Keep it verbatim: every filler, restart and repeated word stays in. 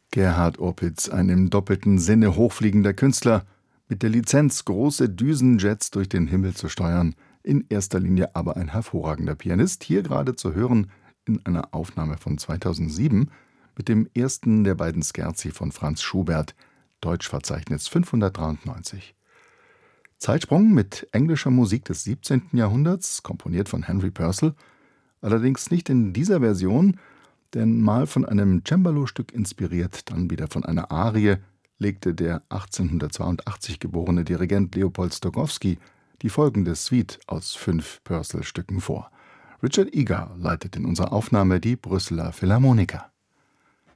Gerhard Opitz, ein im doppelten Sinne hochfliegender Künstler, mit der Lizenz, große Düsenjets durch den Himmel zu steuern, in erster Linie aber ein hervorragender Pianist, hier gerade zu hören in einer Aufnahme von zweitausendsieben mit dem ersten der beiden Scherzi von Franz Schubert, Deutschverzeichnis fünfhundertdreiundneunzig. Zeitsprung mit englischer Musik des siebzehnten Jahrhunderts, komponiert von Henry Purcell, allerdings nicht in dieser Version, denn mal von einem Cembalo-Stück inspiriert, dann wieder von einer Arie, legte der achtzehnhundertzweiundachtzig geborene Dirigent Leopold Stokowski die folgende Suite aus fünf Purcell-Stücken vor. Richard Egar leitet in unserer Aufnahme die Brüsseler Philharmoniker.